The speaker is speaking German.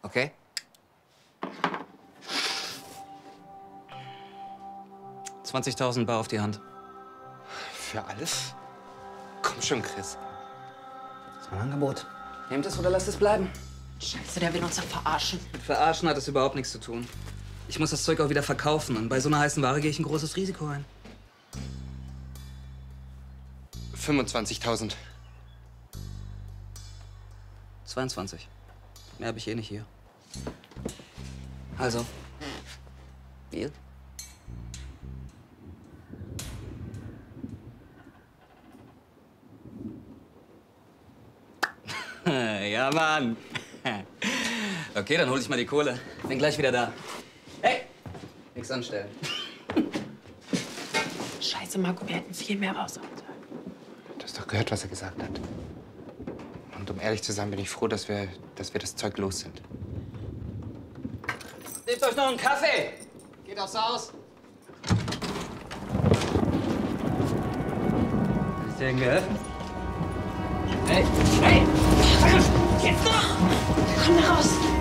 Okay? $20.000 bar auf die Hand. Für alles? Komm schon, Chris. Das ist mein Angebot. Nehmt es oder lasst es bleiben. Scheiße, der will uns doch verarschen. Mit Verarschen hat das überhaupt nichts zu tun. Ich muss das Zeug auch wieder verkaufen und bei so einer heißen Ware gehe ich ein großes Risiko ein. 25.000. 22. Mehr habe ich eh nicht hier. Also, Deal? Ja, Mann. Okay, dann hol ich mal die Kohle. Bin gleich wieder da. Hey, nix anstellen. Scheiße, Marco, wir hätten viel mehr raushauen sollen. Du hast doch gehört, was er gesagt hat. Und um ehrlich zu sein, bin ich froh, dass wir das Zeug los sind. Nehmt euch noch einen Kaffee. Geht aufs Haus. Kann ich dir irgendwie helfen? Hey, hey! Jetzt noch! Komm da raus!